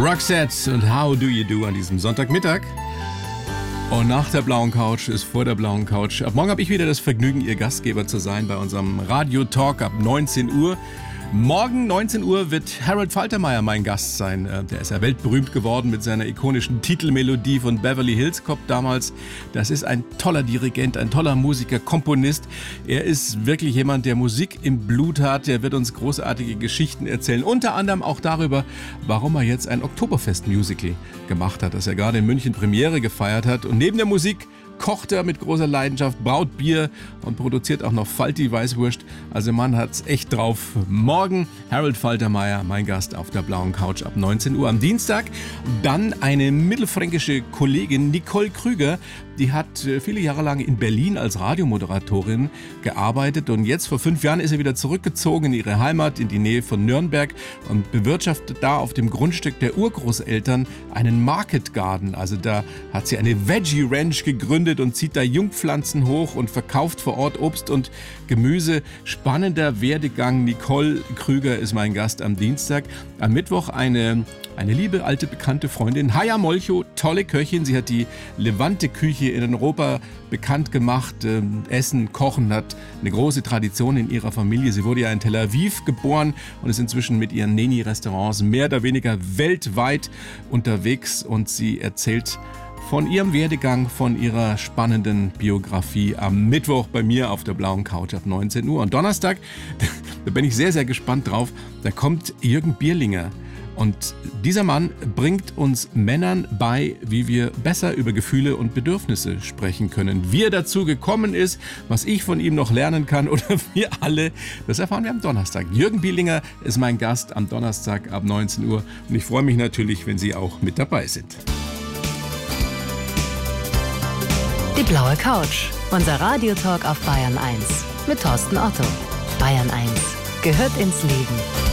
Roxette und How Do You Do an diesem Sonntagmittag. Und nach der blauen Couch ist vor der blauen Couch. Ab morgen habe ich wieder das Vergnügen, Ihr Gastgeber zu sein bei unserem Radio-Talk ab 19 Uhr. Morgen 19 Uhr wird Harold Faltermeyer mein Gast sein. Der ist ja weltberühmt geworden mit seiner ikonischen Titelmelodie von Beverly Hills Cop damals. Das ist ein toller Dirigent, ein toller Musiker, Komponist. Er ist wirklich jemand, der Musik im Blut hat. Der wird uns großartige Geschichten erzählen. Unter anderem auch darüber, warum er jetzt ein Oktoberfest-Musical gemacht hat, das er gerade in München Premiere gefeiert hat. Und neben der Musik kocht er mit großer Leidenschaft, braut Bier und produziert auch noch Falti Weißwurst. Also der Mann hat's echt drauf. Morgen Harold Faltermeyer, mein Gast auf der blauen Couch ab 19 Uhr am Dienstag. Dann eine mittelfränkische Kollegin, Nicole Krüger. Die hat viele Jahre lang in Berlin als Radiomoderatorin gearbeitet und jetzt vor 5 Jahren ist sie wieder zurückgezogen in ihre Heimat, in die Nähe von Nürnberg und bewirtschaftet da auf dem Grundstück der Urgroßeltern einen Market Garden. Also da hat sie eine Veggie Ranch gegründet und zieht da Jungpflanzen hoch und verkauft vor Ort Obst und Gemüse. Spannender Werdegang. Nicole Krüger ist mein Gast am Dienstag. Am Mittwoch eine liebe alte bekannte Freundin, Haya Molcho, tolle Köchin. Sie hat die Levante-Küche in Europa bekannt gemacht. Essen, Kochen hat eine große Tradition in ihrer Familie. Sie wurde ja in Tel Aviv geboren und ist inzwischen mit ihren Neni-Restaurants mehr oder weniger weltweit unterwegs. Und sie erzählt von ihrem Werdegang, von ihrer spannenden Biografie am Mittwoch bei mir auf der blauen Couch ab 19 Uhr. Und Donnerstag, da bin ich sehr, sehr gespannt drauf, da kommt Jürgen Bierlinger. Und dieser Mann bringt uns Männern bei, wie wir besser über Gefühle und Bedürfnisse sprechen können. Wie er dazu gekommen ist, was ich von ihm noch lernen kann oder wir alle, das erfahren wir am Donnerstag. Jürgen Bierlinger ist mein Gast am Donnerstag ab 19 Uhr. Und ich freue mich natürlich, wenn Sie auch mit dabei sind. Die blaue Couch, unser Radiotalk auf Bayern 1 mit Thorsten Otto. Bayern 1 gehört ins Leben.